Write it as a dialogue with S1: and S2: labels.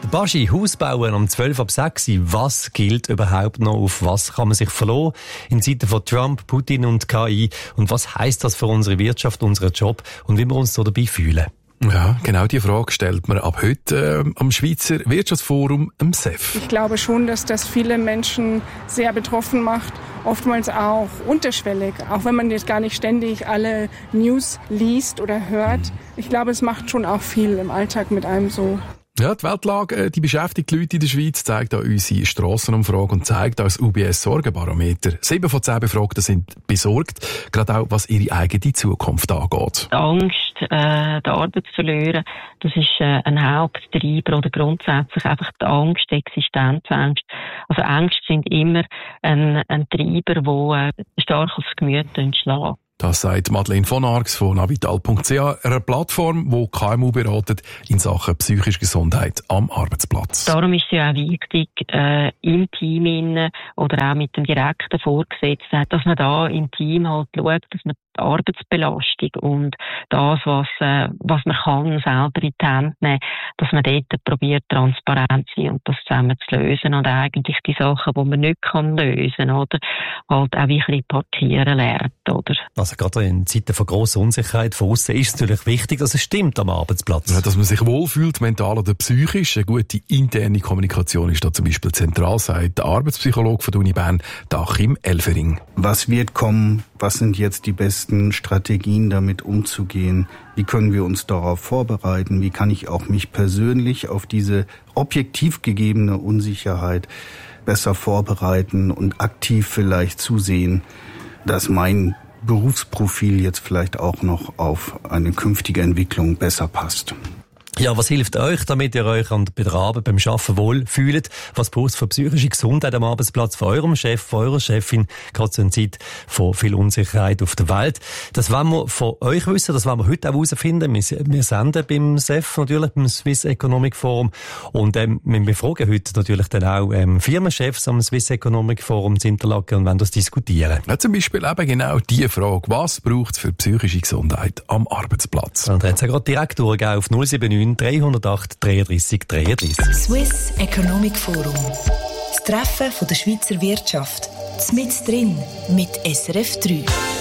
S1: Baschi, Haus bauen um 12:06 Uhr. Was gilt überhaupt noch? Auf was kann man sich verlassen in Zeiten von Trump, Putin und KI? Und was heisst das für unsere Wirtschaft, unseren Job und wie wir uns so dabei fühlen?
S2: Ja, genau die Frage stellt man ab heute am Schweizer Wirtschaftsforum, am SEF.
S3: Ich glaube schon, dass das viele Menschen sehr betroffen macht, oftmals auch unterschwellig, auch wenn man jetzt gar nicht ständig alle News liest oder hört. Ich glaube, es macht schon auch viel im Alltag mit einem so.
S2: Ja, die Weltlage, die beschäftigt die Leute in der Schweiz, zeigt auch unsere Strassenumfrage und zeigt auch das UBS-Sorgenbarometer. 7 von 10 Befragten sind besorgt, gerade auch was ihre eigene Zukunft angeht.
S4: Die Angst, die Arbeit zu verlieren, das ist ein Haupttreiber oder grundsätzlich einfach die Angst, die Existenzängste. Also Ängste sind immer ein Treiber, der stark aufs Gemüt schlägt.
S2: Das sagt Madeleine von Arx von navital.ch, einer Plattform, die KMU beratet in Sachen psychische Gesundheit am Arbeitsplatz.
S4: Darum ist es ja auch wichtig, im Team oder auch mit dem direkten Vorgesetzten, dass man da im Team halt schaut, dass man die Arbeitsbelastung und das, was man kann, selber in die Hand nehmen, dass man dort probiert, transparent zu sein und das zusammen zu lösen und eigentlich die Sachen, die man nicht lösen kann, oder halt auch ein bisschen parkieren lernt, oder?
S1: Also gerade in Zeiten von grosser Unsicherheit von aussen ist es natürlich wichtig, dass es stimmt am Arbeitsplatz.
S2: Ja, dass man sich wohlfühlt, mental oder psychisch. Eine gute interne Kommunikation ist da zum Beispiel zentral, sagt der Arbeitspsychologe von der Uni Bern, Achim Elfering.
S5: Was wird kommen? Was sind jetzt die besten Strategien, damit umzugehen? Wie können wir uns darauf vorbereiten? Wie kann ich auch mich persönlich auf diese objektiv gegebene Unsicherheit besser vorbereiten und aktiv vielleicht zusehen, dass mein Berufsprofil jetzt vielleicht auch noch auf eine künftige Entwicklung besser passt.
S1: Ja, was hilft euch, damit ihr euch an der Arbeit beim Arbeiten wohl fühlt? Was braucht es für psychische Gesundheit am Arbeitsplatz von eurem Chef, von eurer Chefin, gerade zu einer Zeit von viel Unsicherheit auf der Welt? Das wollen wir von euch wissen, das wollen wir heute auch herausfinden. Wir senden beim SEF natürlich, beim Swiss Economic Forum. Und wir befragen heute natürlich dann auch Firmenchefs am Swiss Economic Forum in Interlaken und wollen das diskutieren.
S2: Ja, zum Beispiel eben genau die Frage, was braucht es für psychische Gesundheit am Arbeitsplatz?
S1: Und jetzt gerade direkt durchgehen auf 079 308 33 33.
S6: Swiss Economic Forum. Das Treffen von der Schweizer Wirtschaft. Mitten drin mit SRF 3.